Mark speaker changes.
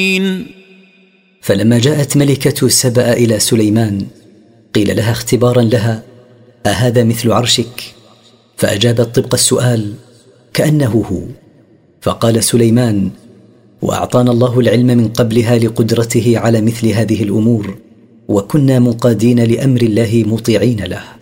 Speaker 1: فلما جاءت ملكة سبأ إلى سليمان قيل لها اختبارا لها: أهذا مثل عرشك؟ فأجابت طبق السؤال كأنه هو. فقال سليمان: وأعطانا الله العلم من قبلها لقدرته على مثل هذه الأمور، وكنا منقادين لأمر الله مطيعين له.